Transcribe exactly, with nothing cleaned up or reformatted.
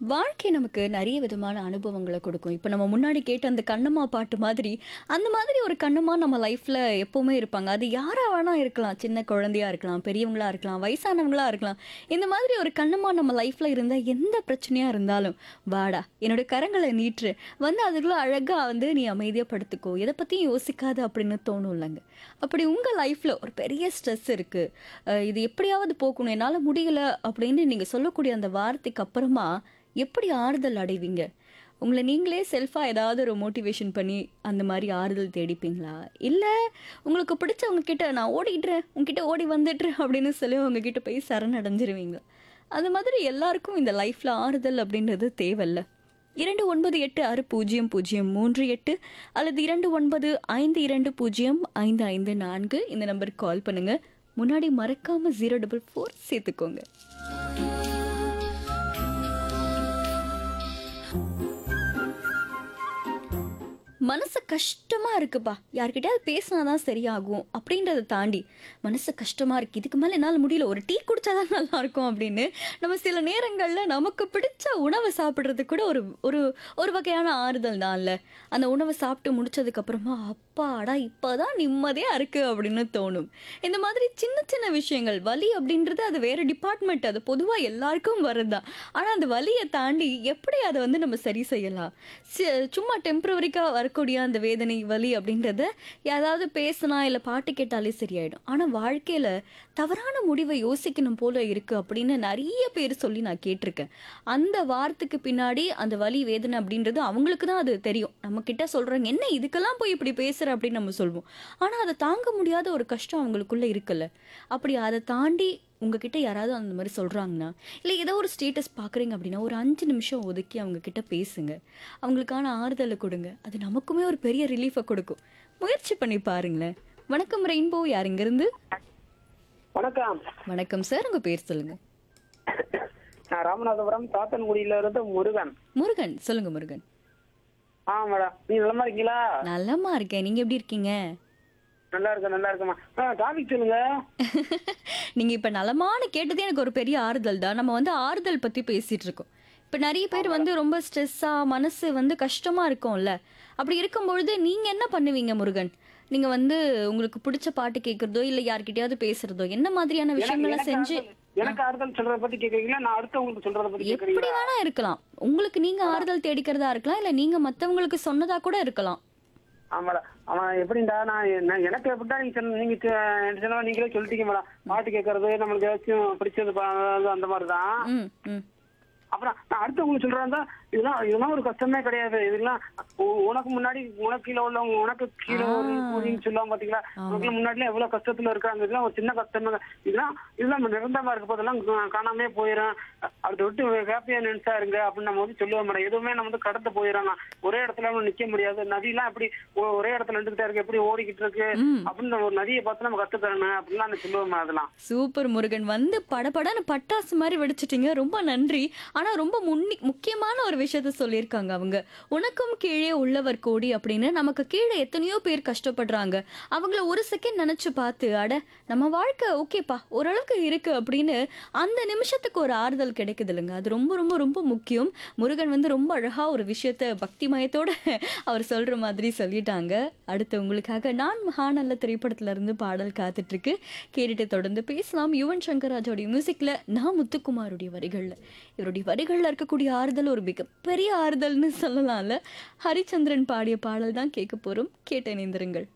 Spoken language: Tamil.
வாழ்க்கை நமக்கு நிறைய விதமான அனுபவங்கள கொடுக்கும். இப்ப நம்ம முன்னாடி கேட்ட அந்த கண்ணம்மா பாட்டு மாதிரி, அந்த மாதிரி ஒரு கண்ணம்மா நம்ம லைஃப்ல எப்பவுமே இருப்பாங்க. அது யாரா வேணா இருக்கலாம். சின்ன குழந்தையா இருக்கலாம், பெரியவங்களா இருக்கலாம், வயசானவங்களா இருக்கலாம். இந்த மாதிரி ஒரு கண்ணம்மா நம்ம லைஃப்ல இருந்தா எந்த பிரச்சனையா இருந்தாலும், "வாடா, என்னோட கரங்கள நீட்டு. வந்து அதுக்குள்ள அழகா வந்து நீ அமைதியா படுத்துக்கோ. எத பத்தியும் யோசிக்காத" அப்படின்னு தோணும்லங்க. அப்படி உங்க லைஃப்ல ஒரு பெரிய ஸ்ட்ரெஸ் இருக்கு. அ இது எப்படியாவது போக்கணும், என்னால முடியல அப்படின்னு நீங்க சொல்லக்கூடிய அந்த வார்த்தைக்கு அப்புறமா எப்படி ஆறுதல் அடைவீங்க? உங்கள நீங்களே செல்ஃபா ஏதாவது ஒரு மோட்டிவேஷன் பண்ணி அந்த மாரி ஆறுதல் தேடிப்பீங்களா? இல்ல உங்களுக்கு பிடிச்சவங்க கிட்ட நான் ஓடிடுறேன், உன்கிட்ட ஓடி வந்துடுறேன் அப்படின்னு சொல்லி உங்க கிட்ட போய் சரணடைஞ்சிருவீங்களா? அந்த மாதிரி எல்லாருக்கும் இந்த லைஃப்ல ஆறுதல் அப்படின்றது தேவைல்ல. இரண்டு ஒன்பது எட்டு ஆறு பூஜ்ஜியம் பூஜ்ஜியம் மூன்று எட்டு அல்லது இரண்டு ஒன்பது ஐந்து இரண்டு பூஜ்ஜியம் ஐந்து ஐந்து நான்கு இந்த நம்பருக்கு கால் பண்ணுங்க. முன்னாடி மறக்காம பூஜ்ஜியம் நான்கு நான்கு சேர்த்துக்கோங்க. மனசு கஷ்டமா இருக்குப்பா, யார்கிட்டயாவது பேசினாதான் சரியாகும் அப்படின்றத தாண்டி மனசு கஷ்டமா இருக்கு, இதுக்கு மேல என்னால முடியல, ஒரு டீ குடிச்சாதான் நல்லா இருக்கும் அப்படின்னு நம்ம சில நேரங்கள்ல நமக்கு பிடிச்ச உணவை சாப்பிடுறது கூட ஒரு ஒரு ஒரு வகையான ஆறுதல் தான்ல. அந்த உணவை சாப்பிட்டு முடிச்சதுக்கு அப்புறமா அப்பாடா இப்பதான் நிம்மதியா இருக்கு அப்படின்னு தோணும். இந்த மாதிரி சின்ன சின்ன விஷயங்கள், வலி அப்படின்றது அது வேற டிபார்ட்மெண்ட், அது பொதுவா எல்லாருக்கும் வருதுதான். ஆனா அந்த வலியை தாண்டி எப்படி அதை வந்து நம்ம சரி செய்யலாம்? சி- சும்மா டெம்பரவரிக்கா வரக்கூடிய அந்த வேதனை வலி அப்படின்றத யாராவது பேசினா இல்லை பாட்டு கேட்டாலே சரியாயிடும். ஆனா வாழ்க்கையில தவறான முடிவை யோசிக்கணும் போல இருக்கு அப்படின்னு நிறைய பேர் சொல்லி நான் கேட்டிருக்கேன். அந்த வார்த்தைக்கு பின்னாடி அந்த வலி வேதனை அப்படின்றது அவங்களுக்கு தான் அது தெரியும். நம்ம கிட்ட சொல்றாங்க, என்ன இதுக்கெல்லாம் போய் இப்படி பேசுற அப்படின்னு நம்ம சொல்வோம். ஆனா அதை தாங்க முடியாத ஒரு கஷ்டம் அவங்களுக்குள்ள இருக்குல்ல. அப்படி அதை தாண்டி உங்ககிட்ட யாராவது அந்த மாதிரி சொல்றாங்கன்னா, இல்லை ஏதோ ஒரு ஸ்டேட்டஸ் பார்க்குறீங்க அப்படின்னா, ஒரு அஞ்சு நிமிஷம் ஒதுக்கி அவங்க கிட்ட பேசுங்க. அவங்களுக்கான ஆறுதலை கொடுங்க. அது நமக்குமே ஒரு பெரிய ரிலீஃபை கொடுக்கும். முயற்சி பண்ணி பாருங்களேன். வணக்கம் ரெயின்போ, யார் இங்கிருந்து? வணக்கம். வணக்கம் சார், உங்க பேர் சொல்லுங்க. நான் ராமநாதபுரம் சாத்தன்குடியில இருந்து முருகன். முருகன், சொல்லுங்க முருகன். ஆ மேடம், நீ நலமா இருக்கீங்களா? நலமா இருக்கேன், நீங்க எப்படி இருக்கீங்க? நல்லா இருக்கேன், நல்லா இருக்கேம்மா. ஆ டாபிக் சொல்லுங்க. நீங்க இப்ப நலமான்னு கேட்டதே எனக்கு ஒரு பெரிய ஆறுதல் தான். நம்ம வந்து ஆறுதல் பத்தி பேசிட்டு இருக்கோம். இப்ப நிறைய பேர் வந்து ரொம்ப ஸ்ட்ரெஸ்ஸா, மனசு வந்து கஷ்டமா இருக்கும்ல. அப்படி இருக்கும்பொழுது நீங்க என்ன பண்ணுவீங்க முருகன்? நீங்க வந்து உங்களுக்கு பிடிச்ச பாட்டு கேட்கறதோ இல்ல யார்கிட்டயாவது பேசுறதோ என்ன மாதிரியான எனக்கு விஷயங்களை எனக்கு செஞ்சு ஆறுதல் எனக்கு ஆறுதல் சொல்றத பத்தி கேக்குறீங்களா? நான் அடுத்தவங்களுக்கு சொல்றத பத்தி எப்படி கேக்குறீங்களா? வேணா இருக்கலாம். உங்களுக்கு நீங்க ஆறுதல் தேடிக்கிறதா இருக்கலாம், இல்ல நீங்க மத்தவங்களுக்கு சொன்னதா கூட இருக்கலாம். ஆ மேடம், அவன் எப்படின்டா, நான் என்ன- எனக்கு எப்படின்னா நீங்க சொன்ன- நீங்க சொ- எனக்கு சொன்னவா நீங்களே சொல்லிட்டீங்க மேடம். பாட்டு கேட்கறது நம்மளுக்கு ஏதாச்சும் பிடிச்சது பா- அந்த மாதிரி தான். ம் ம் அப்புறம் நான் அடுத்தவங்களுக்கு சொல்றேன், இதெல்லாம் இதெல்லாம் ஒரு கஷ்டமே கிடையாது. இதெல்லாம் உ- உனக்கு முன்னாடி உனக்கு கீழே உள்ளவங்க உனக்கு கீழே ஒரு கூலின்னு சொல்லுவாங்க பாத்தீங்களா? உனக்கு முன்னாடிலாம் எவ்வளவு கஷ்டத்துல இருக்காங்க. இதெல்லாம் ஒரு சின்ன கஷ்டமே. இதெல்லாம் இதெல்லாம் நிரந்தரமா இருக்க போதெல்லாம் கா- காணாமே போயிடும். அதை விட்டு ஹாப்பியா நினைச்சா இருங்க அப்படின்னு நம்ம வந்து சொல்லுவோம் மேடம். எதுவுமே நம்ம வந்து கடத்த போயிடறாங்க. ஒரே இடத்துல நம்ம நிக்க முடியாது. நதியெல்லாம் எப்படி ஒ- ஒரே இடத்துல நின்றுகிட்டே இருக்கு, எப்படி ஓடிக்கிட்டு இருக்கு ம். அப்படின்னு ஒரு நதியை பார்த்து நம்ம கத்து தரணும் அப்படின்லாம் நான் சொல்லுவோம். அதெல்லாம் சூப்பர் முருகன், வந்து படபடன்னு பட்டாசு மாதிரி வெடிச்சிட்டீங்க. ரொம்ப நன்றி. ஆனா ரொம்ப முன்னி முக்கியமான ஒரு விஷயத்த சொல்லியிருக்காங்க அவங்க. உனக்கும் கீழே உள்ளவர் கோடி அப்படின்னு. நமக்கு கீழே எத்தனையோ பேர் கஷ்டப்படுறாங்க. அவங்கள ஒரு செகண்ட் நினைச்சு பார்த்து, அட நம்ம வாழ்க்கை ஓகேப்பா ஓரளவுக்கு இருக்கு அப்படின்னு அந்த நிமிஷத்துக்கு ஒரு ஆறுதல் கிடைக்குது இல்லைங்க. அது ரொம்ப ரொம்ப ரொம்ப முக்கியம். முருகன் வந்து ரொம்ப அழகா ஒரு விஷயத்த பக்திமயத்தோட அவர் சொல்ற மாதிரி சொல்லிட்டாங்க. அடுத்து உங்களுக்காக நான் மகாநல்ல திரைப்படத்துல இருந்து பாடல் காத்துட்டு இருக்கு. கேட்டுட்டு தொடர்ந்து பேசலாம். யுவன் சங்கர் ராஜாவுடைய மியூசிக்ல, நான் முத்துக்குமாருடைய வரிகள்ல. இவருடைய வரிகள்ல இருக்கக்கூடிய ஆறுதல் ஒரு மிகப்பெரிய ஆறுதல்னு சொல்லலாம்ல. ஹரிச்சந்திரன் பாடிய பாடல் தான் கேட்க போறோம். கேட்டு இணைந்திருங்கள்.